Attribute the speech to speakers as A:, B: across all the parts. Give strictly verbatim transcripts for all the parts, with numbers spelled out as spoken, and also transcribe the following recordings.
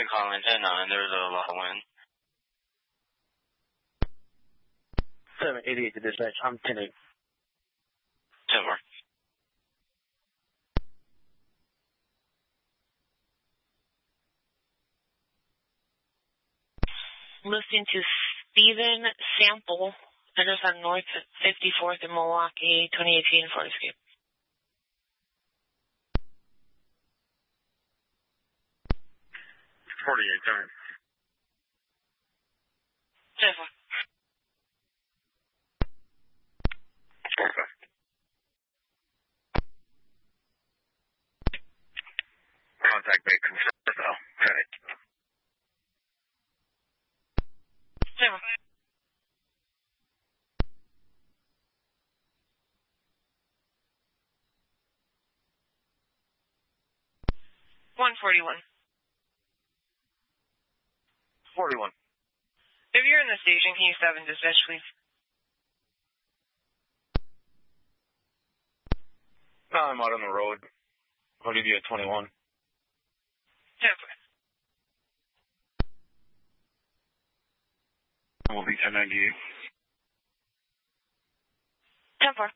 A: calling ten nine. There's a lot of wind.
B: seven eighty-eight to dispatch. I'm ten eight.
A: ten four.
C: Listening to Steven Sample, address on North fifty-fourth in Milwaukee, twenty eighteen Ford Escape.
D: forty-eight, turn.
C: ten four.
D: Contact made concern though. Okay.
C: ten four. one forty-one.
D: forty-one.
C: If you're in the station, can you stop and dispatch, please?
D: No, I'm out on the road. I'll give you a twenty-one.
C: ten four.
D: Will be ten ninety-eight.
C: ten four.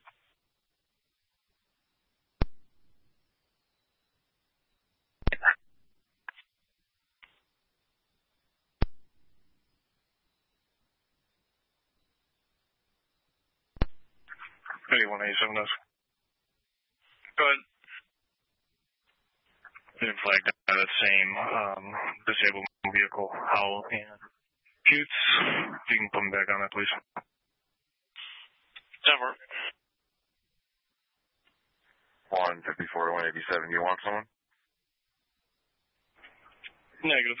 D: eighty-one eighty-seven does. Go ahead. Been flagged by that same um, disabled vehicle, Howell and Putes. If you can put them back on that, please.
A: ten four.
D: one fifty-four to one eighty-seven. You want someone?
A: Negative.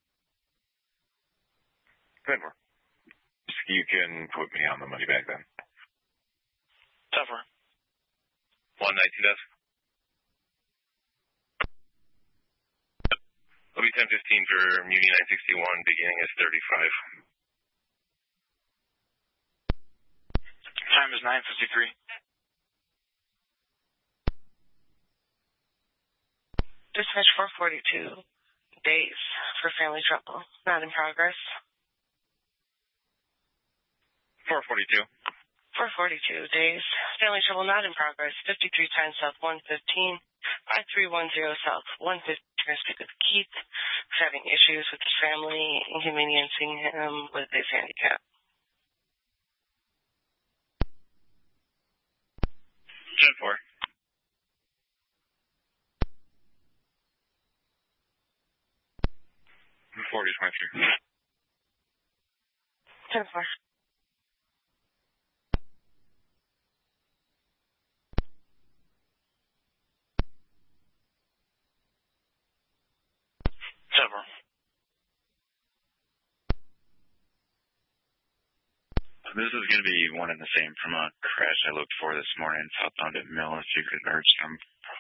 D: ten four. You can put me on the money back then.
A: ten four.
D: one nineteen does. It'll be ten fifteen for Muni nine sixty-one, beginning is thirty-five.
A: Time is nine fifty-three.
C: Dispatch four forty-two. Days for family trouble. Not in progress.
D: four forty-two.
C: four forty-two. Days. Family trouble not in progress. fifty-three times south one fifteen. five three one zero south one fifteen. Speak with Keith. Having issues with his family, inconveniencing him with his handicap.
D: ten four. forty twenty-three.
C: ten four.
A: ten four.
E: This is going to be one and the same from a crash I looked for this morning southbound at Mill. If you could urge them